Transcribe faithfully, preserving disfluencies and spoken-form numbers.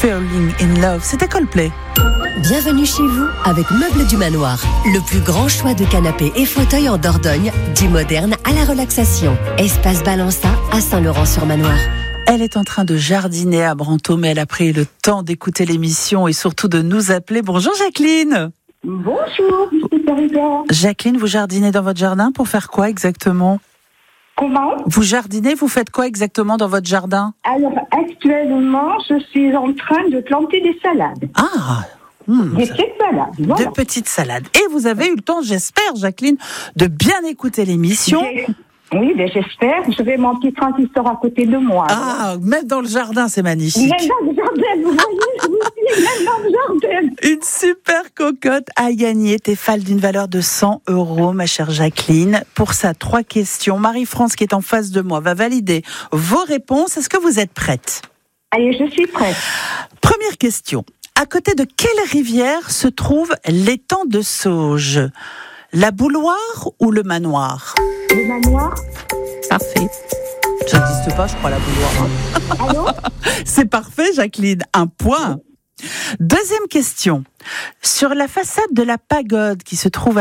Falling in Love. C'était Coldplay. Bienvenue chez vous avec Meubles du Manoir. Le plus grand choix de canapés et fauteuils en Dordogne, du moderne à la relaxation. Espace Balança à Saint-Laurent-sur-Manoir. Elle est en train de jardiner à Brantôme, mais elle a pris le temps d'écouter l'émission et surtout de nous appeler. Bonjour Jacqueline. Bonjour, Victoria. Jacqueline, vous jardinez dans votre jardin pour faire quoi exactement ? Comment ? Vous jardinez, vous faites quoi exactement dans votre jardin ? Alors, actuellement, je suis en train de planter des salades. Ah hmm, Des petites salades, voilà. De petites salades. Et vous avez eu le temps, j'espère, Jacqueline, de bien écouter l'émission. J'ai... Oui, ben j'espère. J'avais mon petit transistor à côté de moi. Ah, même dans le jardin, c'est magnifique. Même dans le jardin, vous voyez, je vous dis, même dans le jardin. Une super cocotte à gagner. Tefal d'une valeur de cent euros, ma chère Jacqueline. Pour ça, trois questions. Marie-France, qui est en face de moi, va valider vos réponses. Est-ce que vous êtes prête ? Allez, je suis prête. Première question. À côté de quelle rivière se trouve l'étang de Sauge ? La Bouloire ou le Manoir ? Le manoir. Parfait. Ça n'existe pas, je crois, la Bouloire. Hein. Allô ? C'est parfait, Jacqueline. Un point. Deuxième question. Sur la façade de la pagode qui se trouve à